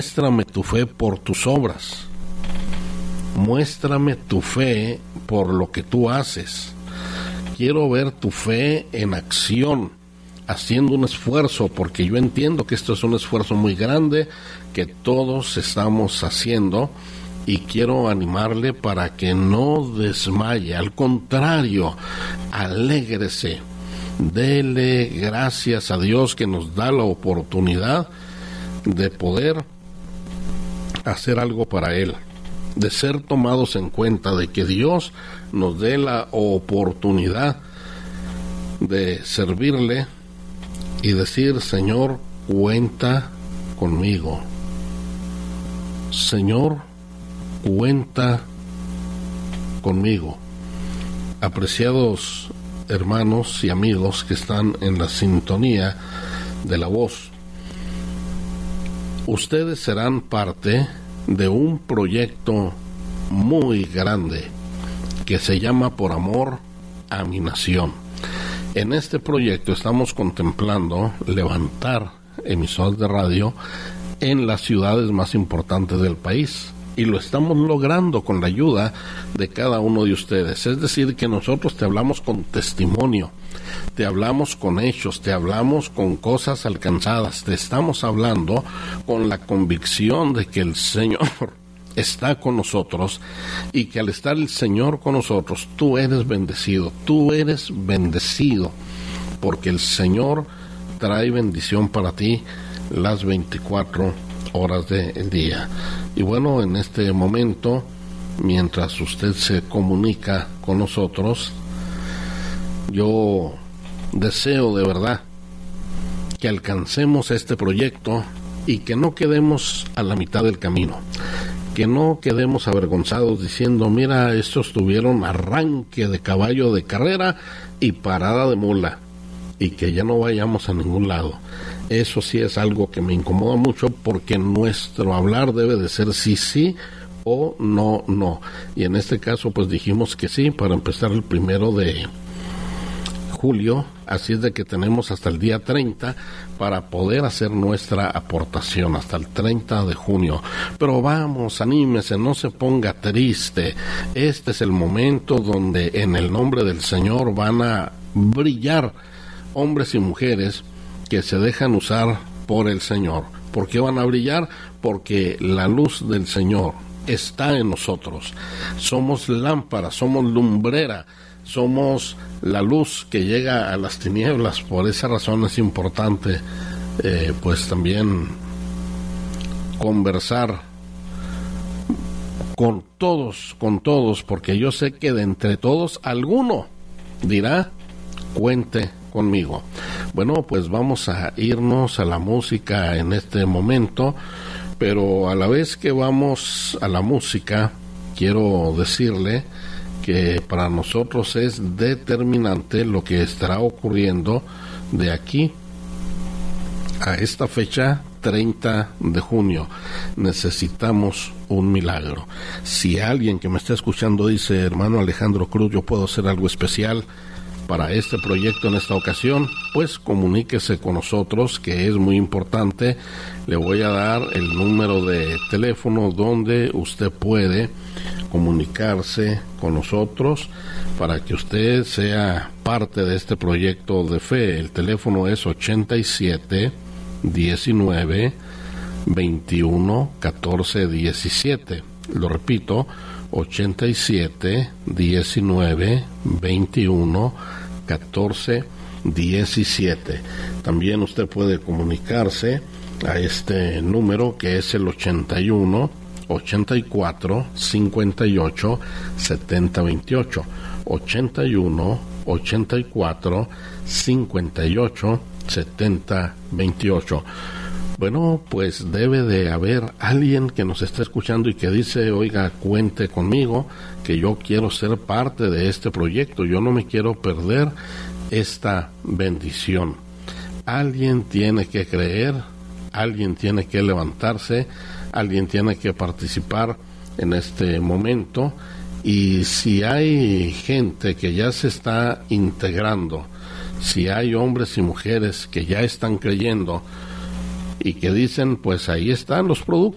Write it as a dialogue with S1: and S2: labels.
S1: muéstrame tu fe por tus obras. Muéstrame tu fe por lo que tú haces. Quiero ver tu fe en acción, haciendo un esfuerzo, porque yo entiendo que esto es un esfuerzo muy grande que todos estamos haciendo, y quiero animarle para que no desmaye. Al contrario, alégrese, dele gracias a Dios que nos da la oportunidad de poder hacer algo para Él, de ser tomados en cuenta, de que Dios nos dé la oportunidad de servirle y decir: Señor, cuenta conmigo. Señor, cuenta conmigo. Apreciados hermanos y amigos que están en la sintonía de la voz, ustedes serán parte de un proyecto muy grande que se llama Por Amor a Mi Nación. En este proyecto estamos contemplando levantar emisoras de radio en las ciudades más importantes del país, y lo estamos logrando con la ayuda de cada uno de ustedes. Es decir, que nosotros te hablamos con testimonio, te hablamos con hechos, te hablamos con cosas alcanzadas, te estamos hablando con la convicción de que el Señor está con nosotros, y que al estar el Señor con nosotros, tú eres bendecido, porque el Señor trae bendición para ti las 24 horas del día. Y bueno, en este momento, mientras usted se comunica con nosotros, yo deseo de verdad que alcancemos este proyecto y que no quedemos a la mitad del camino, que no quedemos avergonzados diciendo: mira, estos tuvieron arranque de caballo de carrera y parada de mula, y que ya no vayamos a ningún lado. Eso sí es algo que me incomoda mucho, porque nuestro hablar debe de ser sí o no. Y en este caso pues dijimos que sí para empezar el 1 de julio, así es de que tenemos hasta el día 30 para poder hacer nuestra aportación, hasta el 30 de junio. Pero vamos, anímese, no se ponga triste. Este es el momento donde en el nombre del Señor van a brillar hombres y mujeres que se dejan usar por el Señor. ¿Por qué van a brillar? Porque la luz del Señor está en nosotros. Somos lámpara, somos lumbrera, somos la luz que llega a las tinieblas. Por esa razón es importante pues también conversar con todos, porque yo sé que de entre todos alguno dirá: cuente conmigo. Bueno, pues vamos a irnos a la música en este momento, pero a la vez que vamos a la música, quiero decirle que para nosotros es determinante lo que estará ocurriendo de aquí a esta fecha, 30 de junio. Necesitamos un milagro. Si alguien que me está escuchando dice: hermano Alejandro Cruz, yo puedo hacer algo especial para este proyecto en esta ocasión, pues comuníquese con nosotros, que es muy importante. Le voy a dar el número de teléfono donde usted puede comunicarse con nosotros para que usted sea parte de este proyecto de fe. El teléfono es 87 19 21 14 17. Lo repito: 87 19 21 14 17. También usted puede comunicarse a este número, que es el 81 84 58 70 28. 81 84 58 70 28. Bueno, pues debe de haber alguien que nos está escuchando y que dice: oiga, cuente conmigo, que yo quiero ser parte de este proyecto, yo no me quiero perder esta bendición. Alguien tiene que creer, alguien tiene que levantarse, alguien tiene que participar en este momento. Y si hay gente que ya se está integrando, si hay hombres y mujeres que ya están creyendo y que dicen: pues ahí están los productos,